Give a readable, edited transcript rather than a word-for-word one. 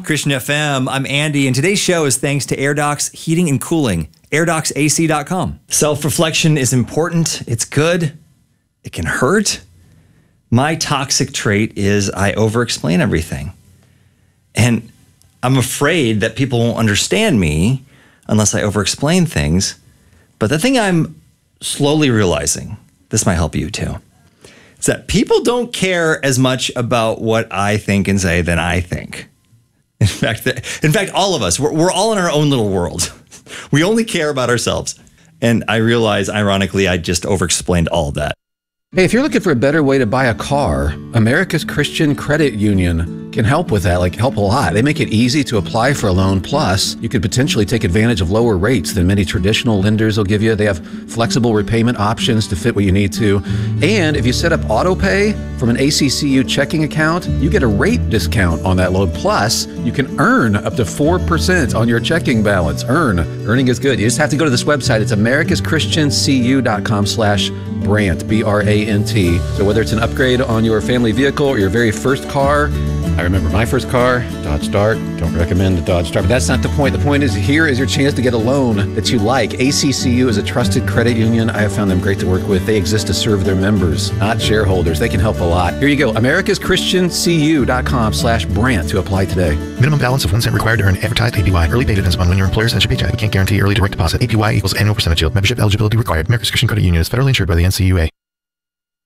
Christian FM. I'm Andy, and today's show is thanks to AirDocs Heating and Cooling, AirDocsAC.com. Self-reflection is important. It's good. It can hurt. My toxic trait is I over-explain everything. And I'm afraid that people won't understand me unless I over-explain things. But the thing I'm slowly realizing, this might help you too, is that people don't care as much about what I think and say than I think. In fact, all of us, we're all in our own little world. We only care about ourselves. And I realize, ironically, I just over-explained all of that. Hey, if you're looking for a better way to buy a car, America's Christian Credit Union can help with that, help a lot. They make it easy to apply for a loan. Plus, you could potentially take advantage of lower rates than many traditional lenders will give you. They have flexible repayment options to fit what you need to. And if you set up auto pay from an ACCU checking account, you get a rate discount on that loan. Plus, you can earn up to 4% on your checking balance. Earning is good. You just have to go to this website. It's americaschristiancu.com/Brant, B-R-A-N-T. So whether it's an upgrade on your family vehicle or your very first car, I remember my first car, Dodge Dart. Don't recommend the Dodge Dart, but that's not the point. The point is, here is your chance to get a loan that you like. ACCU is a trusted credit union. I have found them great to work with. They exist to serve their members, not shareholders. They can help a lot. Here you go, americaschristiancu.com/Brant to apply today. Minimum balance of 1 cent required to earn advertised APY. Early pay depends upon when your employer sends your paycheck. We can't guarantee early direct deposit. APY equals annual percentage yield. Membership eligibility required. America's Christian Credit Union is federally insured by the NCUA.